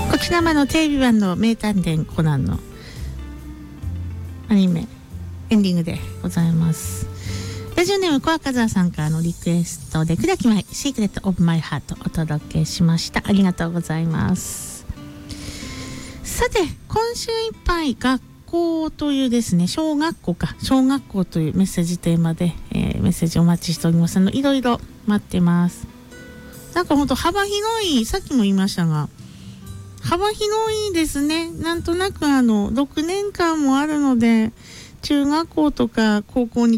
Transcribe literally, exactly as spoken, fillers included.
こちらもあのテレビ版の名探偵コナンのアニメエンディングでございます。ラジオネーム小赤澤さんからのリクエストで砕き舞シークレットオブマイハートお届けしました。ありがとうございます。さて今週いっぱい学校というですね小学校か小学校というメッセージテーマで、えー、メッセージお待ちしております。あのいろいろ待ってます。なんかほんと幅広い、さっきも言いましたが幅広いですね。なんとなくあのろくねんかんもあるので中学校とか高校に